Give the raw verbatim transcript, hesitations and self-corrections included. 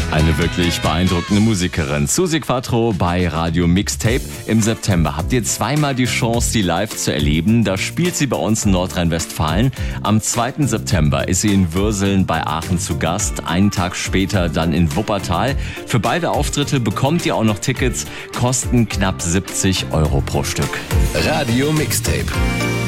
Eine wirklich beeindruckende Musikerin. Susi Quattro bei Radio Mixtape. Im September habt ihr zweimal die Chance, sie live zu erleben. Da spielt sie bei uns in Nordrhein-Westfalen. Am zweiten September ist sie in Würseln bei Aachen zu Gast. Einen Tag später dann in Wuppertal. Für beide Auftritte bekommt ihr auch noch Tickets. Kosten knapp siebzig Euro pro Stück. Radio Mixtape.